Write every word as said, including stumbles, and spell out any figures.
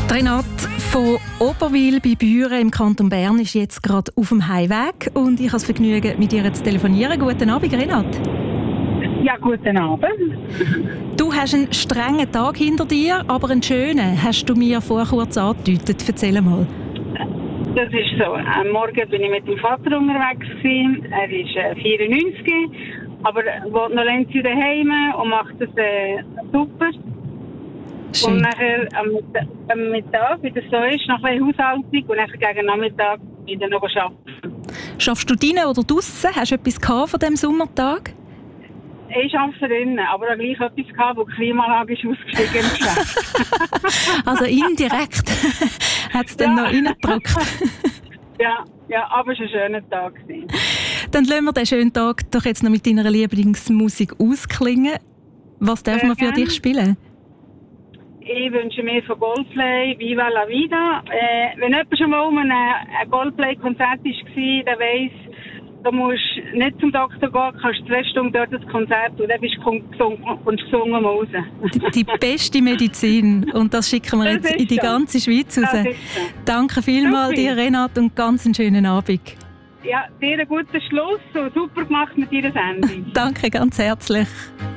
Renate von Oberwil bei Büren im Kanton Bern ist jetzt gerade auf dem Heimweg und ich habe das Vergnügen, mit ihr zu telefonieren. Guten Abend, Renate. Ja, guten Abend. Du hast einen strengen Tag hinter dir, aber einen schönen, hast du mir vorher kurz angedeutet. Erzähl mal. Das ist so. Am Morgen bin ich mit dem Vater unterwegs gewesen. Er ist äh, vierundneunzig, aber wohnt noch längst daheim und macht das äh, super. Schön. Und nachher am, Mittag, am Mittag, wie das so ist, noch ein bisschen Haushaltung und dann gegen Nachmittag wieder noch arbeiten. Schaffst du drinnen oder draussen? Hast du etwas gehabt von diesem Sommertag? Ich arbeite drinnen, aber auch gleich etwas gehabt, wo die Klimaanlage ist ausgestiegen im Geschäft. Also indirekt hat es dann Ja. noch reingedrückt. ja, ja, aber es war ein schöner Tag. Dann lassen wir diesen schönen Tag doch jetzt noch mit deiner Lieblingsmusik ausklingen. Was darf Sehr man für gern. dich spielen? Ich wünsche mir von Goldplay Viva la Vida. Äh, wenn jemand schon mal um ein, ein Goldplay-Konzert war, der weiss, du musst nicht zum Doktor gehen, kannst zwei Stunden dort das Konzert und dann bist du gesungen und gesungen mal raus. Die, die beste Medizin. Und das schicken wir Das jetzt ist in die so. ganze Schweiz raus. Das ist so. Danke vielmals Super. dir, Renate, und ganz einen schönen Abend. Ja, dir einen guten Schluss und super gemacht mit deiner Sendung. Danke ganz herzlich.